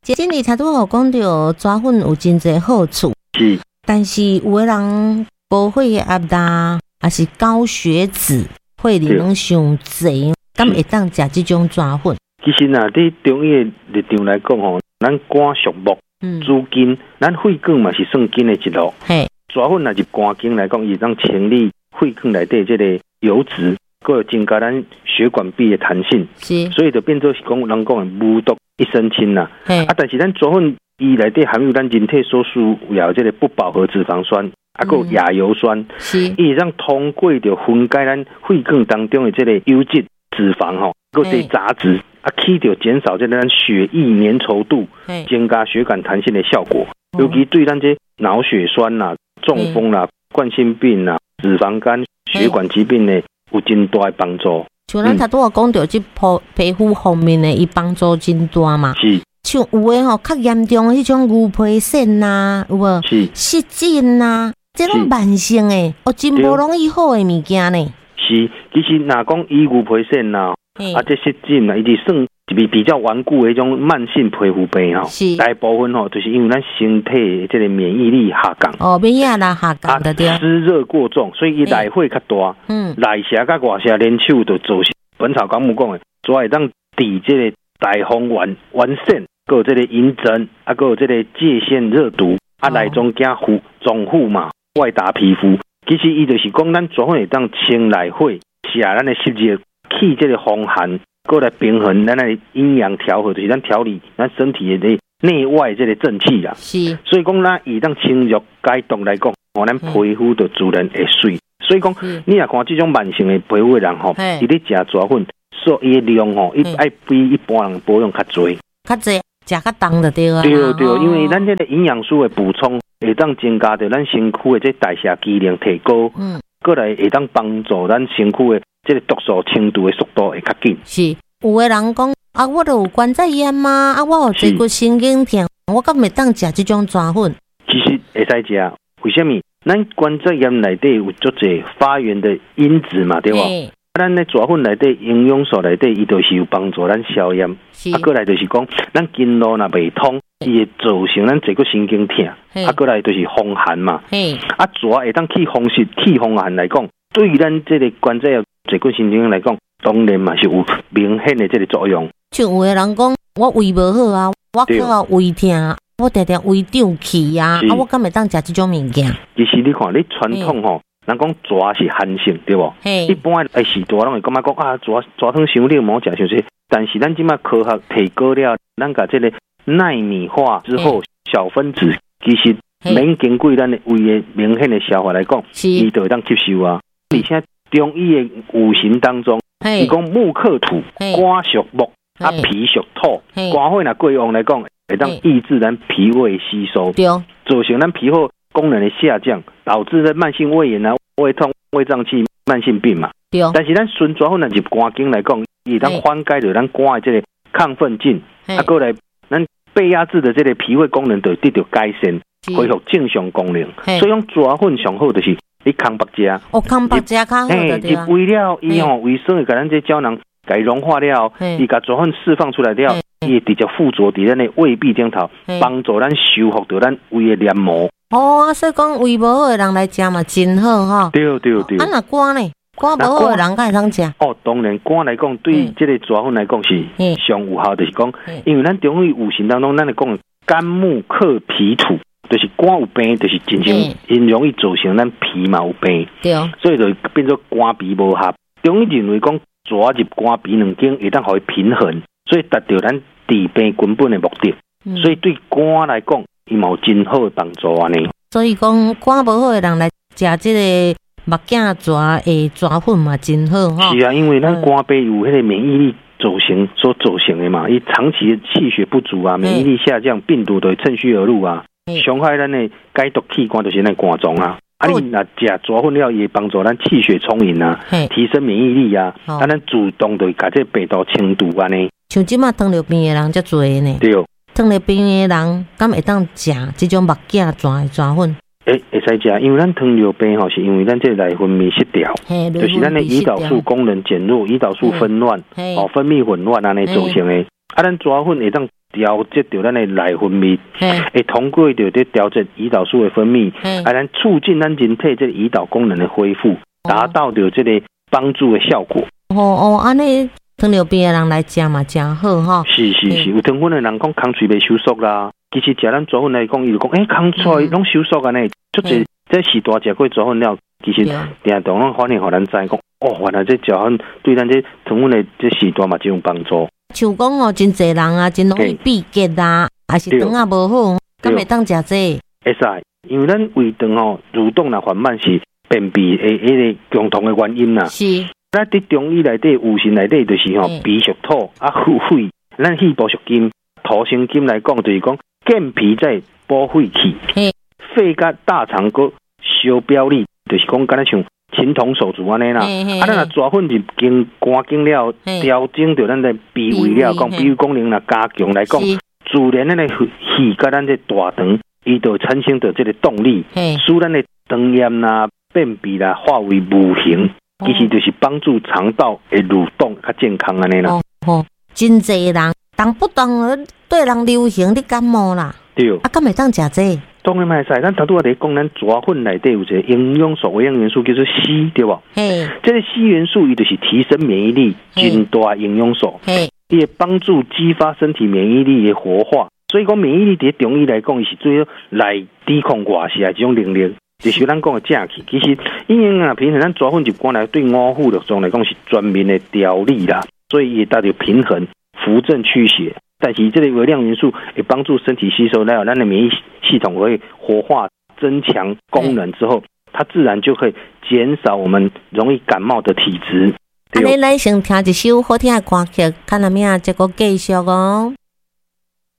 今日才拄好讲到抓粉有真侪好处， 是， 但是有的人高血压啦，还是高血脂，血里能上侪，敢会当食这种抓粉？ 其实呐，伫中医的立场来讲吼，咱肝属木，主筋，咱肺管嘛是算筋的一路。 嘿， 抓粉若是肝经来讲，伊当清理肺管内底这个油脂，佮有增加咱血管壁的弹性。 是， 所以就变做是讲人讲的无毒一身轻啦。但是咱抓粉伊内底含有咱人体所需要这个不饱和脂肪酸，佮有亚油酸，伊会当通过着分解咱肺管当中的这个优质脂肪吼，佮这杂质。起到减少这咱血液粘稠度、增加血管弹性的效果，尤其对咱这脑血栓啦、中风啦、冠心病啦、脂肪肝、血管疾病呢，有真大的帮助。 像咱头拄仔讲到这皮肤方面呢，伊帮助真大嘛。 是。 像有的吼较严重的迄种牛皮癣呐，有无？ 是。 湿疹呐，这种慢性的，真无容易好的物件呢。 是，其实若讲伊牛皮癣呐。这湿疹啊，伊是算比较顽固的一种慢性皮肤病吼。大部分吼，就是因为咱身体这个免疫力下降。免疫力下降的对。湿热过重，所以伊内火较大。内邪甲外邪联手，就造成《本草纲目》讲的，主要会当抵这个大风丸癣，还有这个银疹，还有这个疥腺热毒，内中加总护嘛，外达皮肤。其实伊就是讲，咱专门会当清内火，下咱的湿热。去这个风寒，过来平衡咱的阴阳调和，就是咱调理咱身体的内外这个正气啦。是，所以讲咱以当清热解毒来讲，咱皮肤就自然会水。所以讲，你若看这种慢性的皮肤的人吼，伊咧食抓粉，所以伊量吼，伊爱比一般人保养较侪，食较重就对啊。对，因为咱这个营养素的补充，会当增加着咱身躯的这代谢机能提高，过来会当帮助咱身躯的。这个毒素清除的速度会较紧。是，有的人讲啊，我都有关节炎嘛，我有坐骨神经痛，我敢会当食这种抓粉？其实会使食，为什么？咱关节炎内底有足侪发炎的因子嘛，对吧？咱咧抓粉内底营养素内底，伊都是有帮助咱消炎。过来就是讲，咱筋络若袂通，伊会造成咱坐骨神经痛。过来就是风寒嘛。抓会当去风湿、去风寒来讲，对于咱这个关节坐骨神经来讲，当然嘛是有明显的这个作用。像有的人讲，我胃无好啊，我靠胃痛，我常常胃胀气啊，我敢会当食这种物件？其实你看，你传统吼，人讲蛇是寒性，对不？一般的时代拢会感觉讲啊，蛇汤伤你，莫食伤些。但是咱即马科学提高了，咱甲这个奈米化之后，小分子其实免经过咱的胃的明显的消化来讲，伊就会当吸收啊。而且中医的五行当中，伊讲木克土，肝属木，脾属土。肝火若过旺来讲，会当抑制咱脾胃吸收，造成咱脾胃功能的下降，导致咱慢性胃炎啊、胃痛、胃胀气、慢性病嘛。但是咱纯抓粉若是肝经来讲，伊当缓解着咱肝的这个亢奋劲，过来咱被压制的这个脾胃功能就得到改善，恢复正常功能。所以讲抓粉上好就是。你空白食，空白食较好的对啊。为了伊吼胃酸会甲咱这胶囊给融化了，伊甲抓粉释放出来了，伊会直接附着伫咱的胃壁顶头，帮助咱修复到咱胃的黏膜。所以讲胃无好的人来食嘛，真好哈。对。啊，那肝呢？肝无好的人敢会当食？当然肝来讲，对这个抓粉来讲是上有效，就是讲，因为咱中医五行当中，咱来讲肝木克脾土。就是肝有病，就是真正很容易造成咱脾嘛有病，所以就变做肝脾无合。中医认为讲抓入肝脾两经，会当互伊平衡，所以达到咱治病根本的目的。所以对肝来讲，伊嘛有真好的帮助安尼。所以讲肝无好的人来食这个目镜抓的抓粉嘛，真好哈。是啊，因为咱肝脾有迄个免疫力所造成的嘛，伊长期的气血不足啊，免疫力下降，病毒都会趁虚而入啊。伤害咱的解毒器官就是咱肝脏啊！你若食抓粉了，也帮助咱气血充盈啊，提升免疫力啊，咱主动就把这病毒清除安尼。像即马糖尿病的人遮多呢，对，糖尿病的人敢会当食这种目镜抓粉？会使食，因为咱糖尿病吼，是因为咱这内分泌失调，就是咱的胰岛素功能减弱，胰岛素纷乱，分泌混乱安尼造成的。咱抓粉会当调节到咱的内分泌，会通过着这调节胰岛素的分泌，咱促进咱人体这胰岛功能的恢复，达到着这个帮助的效果。 安尼糖尿病的人来食嘛，真好哈。 是，有糖分的人讲空喙袂收缩啦，其实食咱蛇粉来讲，伊就讲空喙拢收缩安尼，足侪这时大食过蛇粉了，其實定当拢反映互咱知講，原來這蛇粉對咱這糖分的這時大嘛真有幫助。 像講真濟人啊，真容易閉結啊，還是腸啊無好，敢會當食這？ 會使，因為咱胃腸蠕動啦緩慢是便秘的迄個共同的原因啦。是，咱佇中醫內底、五行內底就是脾屬土，肺，咱肺部屬金，土生金來講就是講健脾在補肺氣。肺甲大腸個小表裏，就是講敢若像青銅手足安尼啦。咱若蛇粉是經乾淨了，調整到咱的脾胃了，講脾胃功能啦加強來講，自然咱的氣甲咱的大腸，伊就產生到這個動力，使咱的腸炎啦、便秘啦化為無形，其實就是幫助腸道的蠕動較健康安尼啦。 真濟人動不動對人流行的感冒啦，對，敢會當食這？ 當然嘛，係，咱頭拄我哋講，咱蛇粉內底有一個營養素、微量元素叫做硒，對吧？這個硒元素伊就是提升免疫力，真大營養素，伊會幫助激發身體免疫力的活化。所以講免疫力喺中醫來講，伊是最好來抵抗外邪這種能力，就是咱講的正氣。其實因為平衡咱蛇粉一般來對五穀六種來講是專門的調理啦，所以也達到平衡、扶正祛邪。但是這個微量元素也幫助身體吸收，然後咱的免疫系統會活化、增強功能之後，它自然就可以減少我們容易感冒的體質。 你來先聽一首好聽的歌曲，看下面這個繼續哦。